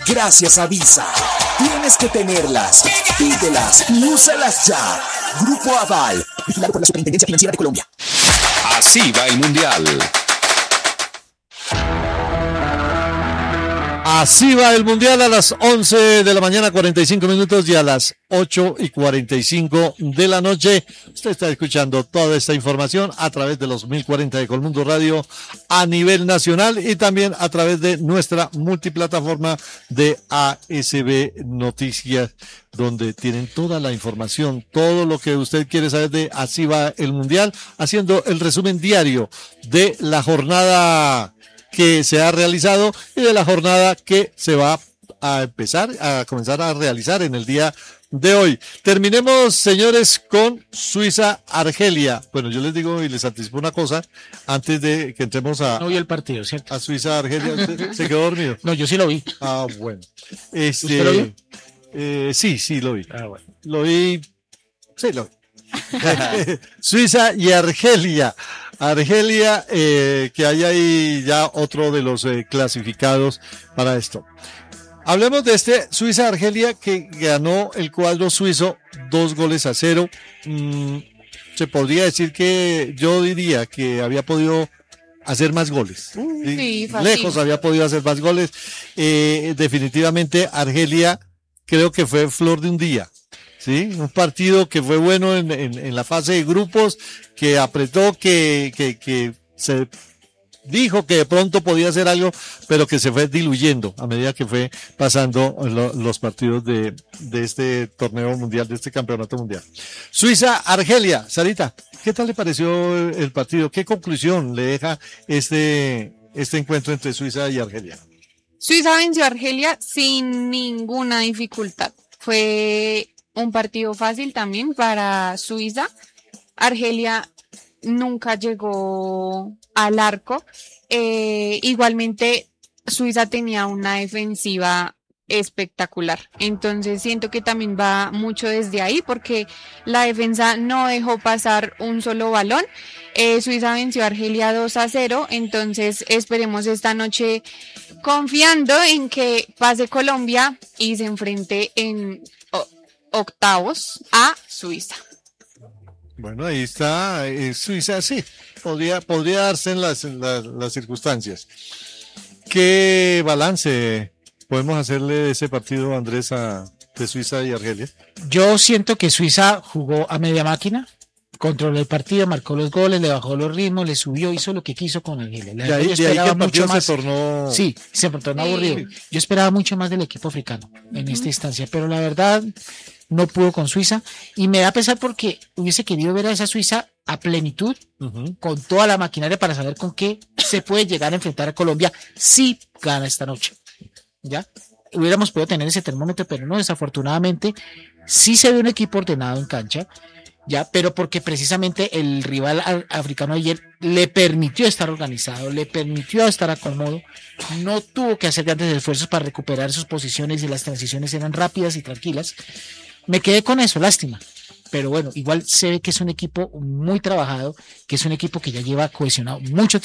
gracias a Visa. Tienes que tenerlas, pídelas y úsalas ya. Grupo Aval, vigilado por la Superintendencia Financiera de Colombia. Así va el Mundial. Así va el Mundial a las 11 de la mañana, 45 minutos, y a las 8:45 de la noche. Usted está escuchando toda esta información a través de los 1040 de Colmundo Radio a nivel nacional y también a través de nuestra multiplataforma de ASB Noticias, donde tienen toda la información, todo lo que usted quiere saber de Así va el Mundial, haciendo el resumen diario de la jornada que se ha realizado y de la jornada que se va a comenzar a realizar en el día de hoy. Terminemos, señores, con Suiza-Argelia. Bueno, yo les digo y les anticipo una cosa, antes de que entremos No vi el partido, ¿cierto? a Suiza-Argelia. ¿Usted se quedó dormido? No, yo sí lo vi. Ah, bueno. ¿Usted lo vio? Sí, lo vi. Ah, bueno. Lo vi. Suiza y Argelia. Argelia, que hay ahí ya otro de los clasificados para esto. Hablemos de este Suiza-Argelia que ganó el cuadro suizo 2-0. Se podría decir que yo diría que había podido hacer más goles. Sí, Lejos había podido hacer más goles. Definitivamente Argelia creo que fue flor de un día. Sí, un partido que fue bueno en la fase de grupos, que apretó, que se dijo que de pronto podía hacer algo, pero que se fue diluyendo a medida que fue pasando los partidos de este torneo mundial, de este campeonato mundial. Suiza-Argelia, Sarita, ¿qué tal le pareció el partido? ¿Qué conclusión le deja este encuentro entre Suiza y Argelia? Suiza venció a Argelia sin ninguna dificultad. Fue un partido fácil también para Suiza. Argelia nunca llegó al arco. Igualmente, Suiza tenía una defensiva espectacular. Entonces siento que también va mucho desde ahí porque la defensa no dejó pasar un solo balón. Suiza venció a Argelia 2-0. Entonces esperemos esta noche confiando en que pase Colombia y se enfrente en octavos a Suiza. Bueno, ahí está, Suiza, sí, podría darse en las circunstancias. ¿Qué balance podemos hacerle de ese partido, Andrés, de Suiza y Argelia? Yo siento que Suiza jugó a media máquina, controló el partido, marcó los goles, le bajó los ritmos, le subió, hizo lo que quiso con Argelia. De ahí que el partido se tornó... Sí, se tornó aburrido. Yo esperaba mucho más del equipo africano en esta instancia, pero la verdad no pudo con Suiza y me da pesar porque hubiese querido ver a esa Suiza a plenitud, con toda la maquinaria para saber con qué se puede llegar a enfrentar a Colombia si gana esta noche. ¿Ya? Hubiéramos podido tener ese termómetro, pero no, desafortunadamente sí se ve un equipo ordenado en cancha, ya, pero porque precisamente el rival africano ayer le permitió estar organizado, le permitió estar a cómodo, no tuvo que hacer grandes esfuerzos para recuperar sus posiciones y las transiciones eran rápidas y tranquilas. Me quedé con eso, lástima. Pero bueno, igual se ve que es un equipo muy trabajado, que es un equipo que ya lleva cohesionado mucho tiempo.